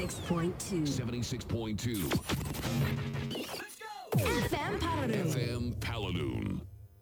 76.2 FM Paladoon。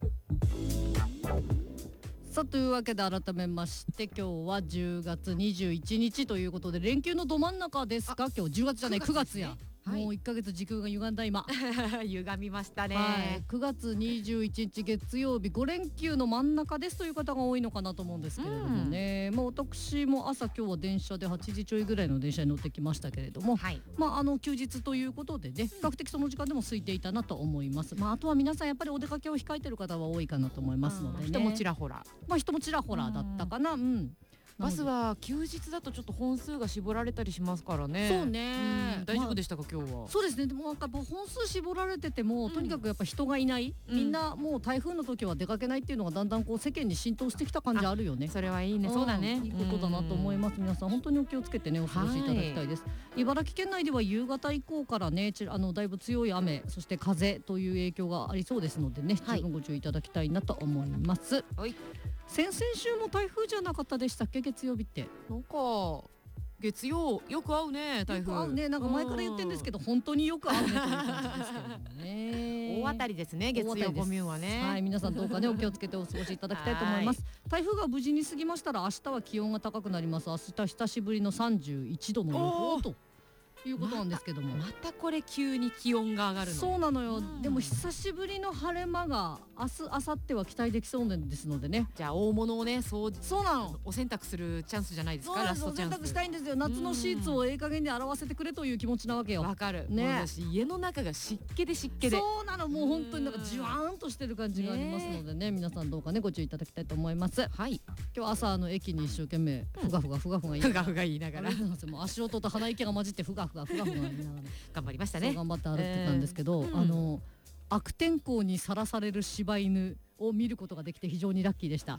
さあというわけで改めまして今日は10月21日ということで連休のど真ん中ですか。今日10月じゃない9月や、はい、もう1ヶ月時空が歪んだ今歪みましたね、 はい、9月21日月曜日5連休の真ん中ですという方が多いのかなと思うんですけれどもね、もう私も朝今日は電車で8時ちょいぐらいの電車に乗ってきましたけれども、はい、休日ということでね比較的その時間でも空いていたなと思います。あとは皆さんやっぱりお出かけを控えてる方は多いかなと思いますのでね、 人もちらほら、 人もちらほらだったかな。 バスは休日だとちょっと本数が絞られたりしますからね。 そうね、 大丈夫でしたか、今日は。 そうですね。でもなんか本数絞られてても、とにかくやっぱ人がいない、みんなもう台風の時は出かけないっていうのがだんだんこう世間に浸透してきた感じあるよね。 それはいいね、そうだね、 いいことだなと思います。皆さん本当にお気をつけてねお過ごしいただきたいです。茨城県内では夕方以降からねだいぶ強い雨そして風という影響がありそうですのでね、十分ご注意いただきたいなと思います。はい、先々週も台風じゃなかったでしたっけ、月曜日って。 なんか月曜よく会うね、台風。 よく会うね、なんか前から言ってるんですけど本当によく会うねという感じですけどもね。 大当たりですね、月曜コミューンはね。 はい、皆さんどうかねお気をつけてお過ごしいただきたいと思います。台風が無事に過ぎましたら明日は気温が高くなります。明日久しぶりの31度の予報ということなんですけども、 またこれ急に気温が上がるの。 そうなのよ、でも久しぶりの晴れ間が明日明後日は期待できそうですのでね。 じゃあ大物をねそうなのお洗濯するチャンスじゃないですか。ラストチャンス。 お洗濯したいんですよ。夏のシーツをいい加減に洗わせてくれという気持ちなわけよ。 わかるね。 私家の中が湿気で湿気で、 そうなの、もう本当になんかじわーんとしてる感じがありますのでね、皆さんどうかねご注意いただきたいと思います。はい、今日朝駅に一生懸命ふがふが言いながらもう足音と鼻息が混じってふがふが言いながら頑張りましたね。 頑張って歩いてたんですけど、悪天候にさらされる柴犬を見ることができて非常にラッキーでした。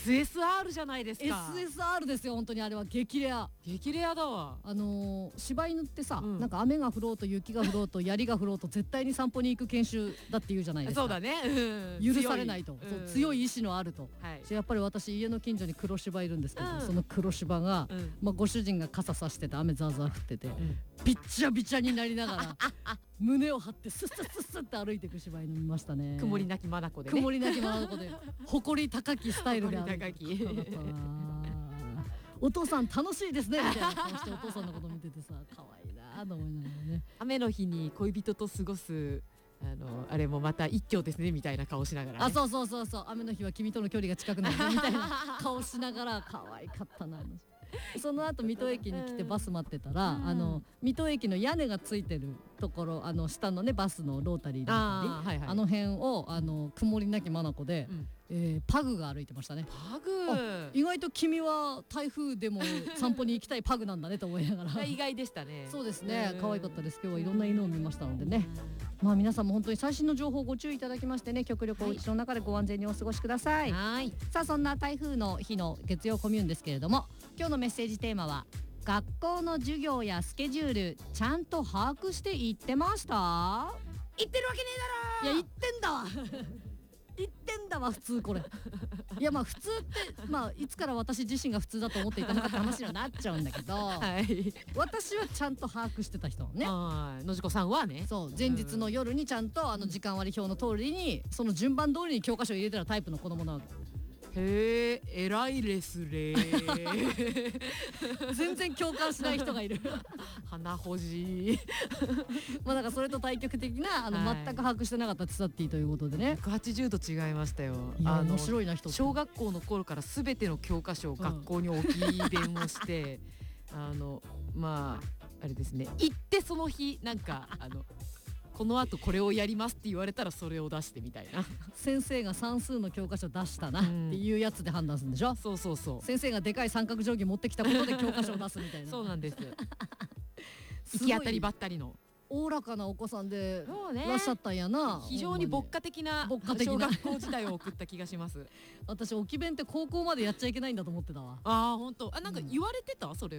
SSR じゃないですか。 SSR ですよ。本当にあれは激レアだわ。柴犬ってさ、なんか雨が降ろうと雪が降ろうと槍が降ろうと絶対に散歩に行く犬種だって言うじゃないですか。 そうだね、 許されないと、強い意志のあると、やっぱり私家の近所に黒柴いるんですけど、その黒柴が、ご主人が傘さしてて雨ザーザー降ってて、びっちゃびちゃになりながら胸を張ってスッスッスッスッって歩いていく柴犬見ましたね。 曇り泣き眼でね。 曇り泣き眼で誇り高きスタイルで歩いてお父さん楽しいですねみたいな顔してお父さんのこと見ててさ可愛いなと思いながらね。 雨の日に恋人と過ごすあれもまた一興ですねみたいな顔しながら、ね、 そう雨の日は君との距離が近くなるみたいな顔しながら可愛かったな。その後水戸駅に来てバス待ってたら、水戸駅の屋根がついてるところ、下のねバスのロータリーだったり、あの辺を曇りなき眼で、パグが歩いてましたね。 パグ、 意外と君は台風でも散歩に行きたいパグなんだねと思いながら意外でしたね。 そうですね、可愛かったです。今日はいろんな犬を見ましたのでね、皆さんも本当に最新の情報をご注意いただきましてね、極力お家の中でご安全にお過ごしください。さあそんな台風の日の月曜コミューンですけれども、今日のメッセージテーマは学校の授業やスケジュールちゃんと把握して行ってました？ 行ってるわけねえだろ。 いや行ってんだわ言ってんだわ普通これ。いや普通っていつから私自身が普通だと思っていたのかって話にはなっちゃうんだけど、私はちゃんと把握してた人ね。 のじこさんはね、 そう前日の夜にちゃんと時間割表の通りにその順番通りに教科書を入れてたタイプの子供なわけ。 へえ、偉いですね全然共感しない人がいる鼻ほじだからそれと対極的な全く把握してなかったツサッティということでね、 180度違いましたよ。 面白いな人。 小学校の頃から全ての教科書を学校に置き伝をしてあれですね、行ってその日なんかこの後これをやりますって言われたらそれを出してみたいな先生が算数の教科書出したなっていうやつで判断するんでしょ。 そう先生がでかい三角定規持ってきたことで教科書を出すみたいなそうなんです行き当たりばったりのおおらかなお子さんでいらっしゃったんやな。 非常に牧歌的な小学校時代を送った気がします私置き弁って高校までやっちゃいけないんだと思ってたわ。 本当なんか言われてたそれ